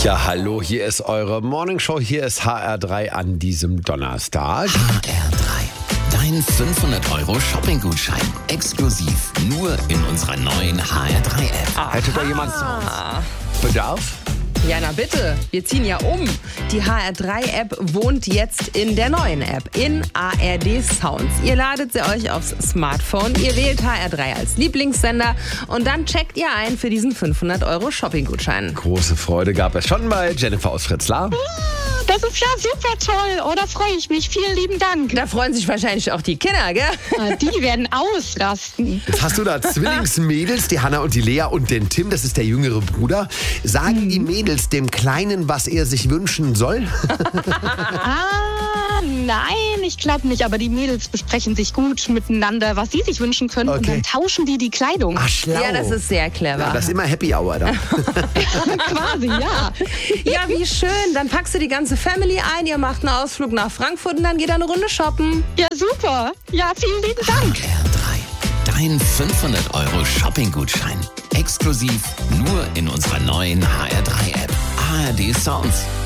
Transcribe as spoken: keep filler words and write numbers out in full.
Ja, hallo, hier ist eure Morningshow, hier ist H R drei an diesem Donnerstag. H R drei, dein fünfhundert Euro Shopping-Gutschein, exklusiv nur in unserer neuen H R drei App. Hätte da jemand Bedarf? Ja, na bitte. Wir ziehen ja um. Die H R drei App wohnt jetzt in der neuen App, in A R D Sounds. Ihr ladet sie euch aufs Smartphone, ihr wählt H R drei als Lieblingssender und dann checkt ihr ein für diesen fünfhundert Euro Shopping-Gutschein. Große Freude gab es schon bei Jennifer aus Fritzlar. Das ist ja super toll, oh, da freue ich mich. Vielen lieben Dank. Da freuen sich wahrscheinlich auch die Kinder, gell? Die werden ausrasten. Jetzt hast du da Zwillingsmädels, die Hanna und die Lea und den Tim, das ist der jüngere Bruder. Sagen die Mädels dem Kleinen, was er sich wünschen soll? Ah, nein, ich glaube nicht. Aber die Mädels besprechen sich gut miteinander, was sie sich wünschen können. Okay. Und dann tauschen die die Kleidung. Ach, schlau. Ja, das ist sehr clever. Ja, das ist immer Happy Hour dann. Quasi, ja. Ja, wie schön. Dann packst du die ganze Family ein, ihr macht einen Ausflug nach Frankfurt und dann geht ihr eine Runde shoppen. Ja, super. Ja, vielen lieben Dank. H R drei, dein fünfhundert Euro Shopping-Gutschein, exklusiv nur in unserer neuen H R drei App. A R D Sounds.